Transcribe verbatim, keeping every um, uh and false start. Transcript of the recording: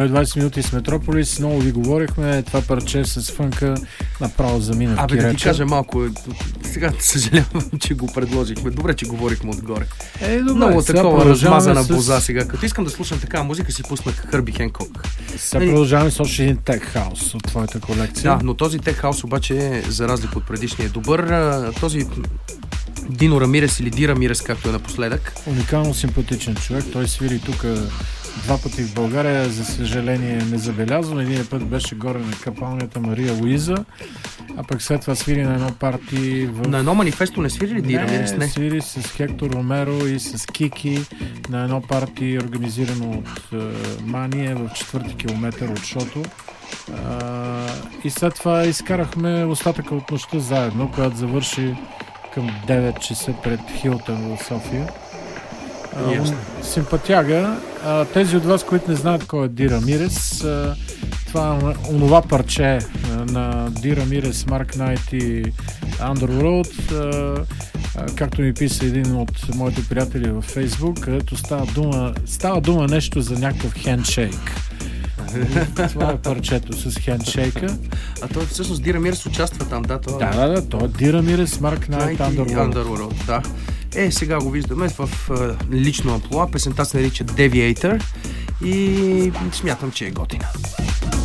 сто и двайсет минути с Метрополис, много ви говорихме, това парче с фънка направо замина в Абе, киреча. да ти кажа малко, сега съжалявам, че го предложихме. Добре, че говорихме отгоре. Е, добре, много такова размазана с... боза сега. Като искам да слушам такава музика, си пуснах Хърби Хенкок. Сега продължаваме с още един тех хаус от твоята колекция. Да, но този тех хаус обаче, за разлика от предишния, е добър. Този Дино Рамирес или Ди Рамирес, както е напоследък. Уникално симпатичен човек. Той свири тук два пъти в България, за съжаление не забелязвам. Един път беше горе на капалнята Мария Луиза, а пък след това свири на едно парти в... На едно манифесто не свири ли Ди Рамирес? Не, не, свири с Хектор Ромеро и с Кики на едно парти, организирано от uh, Мания в четвърти километър от шото. Uh, и след това изкарахме остатъка от нощта заедно, която завърши към девет часа пред Хилтън в София. Uh, симпатяга. Uh, тези от вас, които не знаят кой е Ди Рамирес, uh, това е онова парче uh, на Ди Рамирес, Марк Найт и Underworld, uh, uh, както ми писа един от моите приятели във Фейсбук, където става дума, става дума нещо за някакъв хендшейк. Това е парчето с хендшейка. А той всъщност Ди Рамирес участва там, да? Това... Да, да, да, той е Ди Рамирес, Марк Найт, Underworld. Underworld, да. Е, сега го виждаме в uh, лично амплоа. Песента се нарича Deviator и смятам, че е готина.